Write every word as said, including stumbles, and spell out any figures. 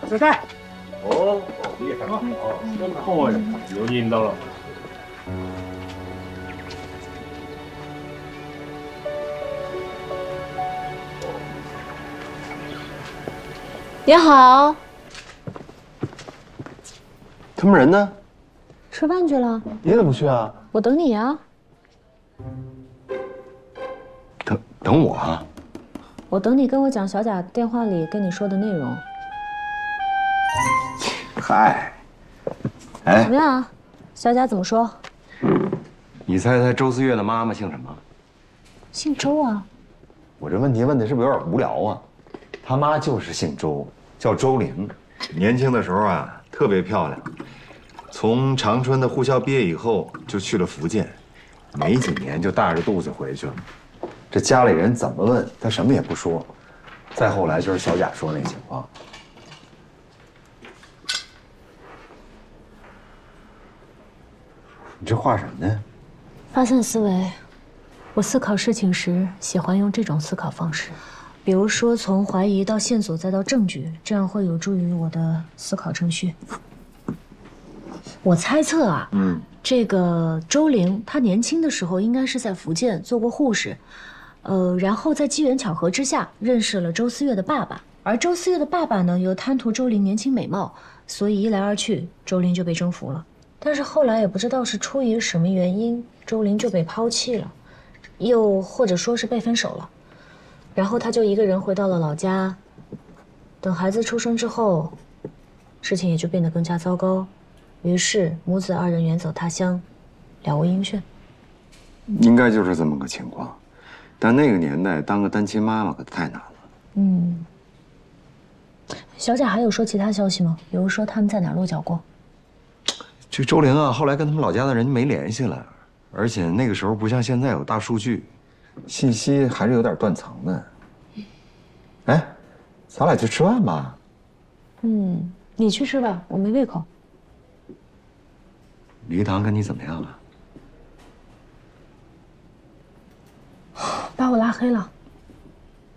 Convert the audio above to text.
小戴。哦，厉害啊！哦，好呀，有引导了。 你好， 他们人呢？ 吃饭去了。 你怎么不去啊？ 我等你啊。 等等我啊？ 我等你跟我讲小贾电话里跟你说的内容。 嗨，哎， 怎么样啊？小贾怎么说？ 你猜猜周思月的妈妈姓什么？ 姓周啊。 我这问题问的是不是有点无聊啊？他妈就是姓周，叫周玲。年轻的时候啊，特别漂亮。从长春的护校毕业以后，就去了福建，没几年就大着肚子回去了。这家里人怎么问，他什么也不说。再后来就是小贾说那情况。你这画什么呢？ 发散思维。我思考事情时喜欢用这种思考方式，比如说从怀疑到线索再到证据，这样会有助于我的思考程序。我猜测啊，嗯，这个周玲她年轻的时候应该是在福建做过护士，呃，然后在机缘巧合之下认识了周思月的爸爸，而周思月的爸爸呢又贪图周玲年轻美貌，所以一来二去，周玲就被征服了。但是后来也不知道是出于什么原因，周玲就被抛弃了，又或者说是被分手了，然后他就一个人回到了老家。等孩子出生之后，事情也就变得更加糟糕。于是母子二人远走他乡，了无音讯。 应该就是这么个情况，但那个年代当个单亲妈妈可太难了。 嗯，小贾还有说其他消息吗？比如说他们在哪儿落脚过？ 这周玲啊，后来跟他们老家的人没联系了，而且那个时候不像现在有大数据，信息还是有点断层的。哎，咱俩去吃饭吧。 嗯，你去吃吧，我没胃口。 李一堂跟你怎么样了？ 把我拉黑了。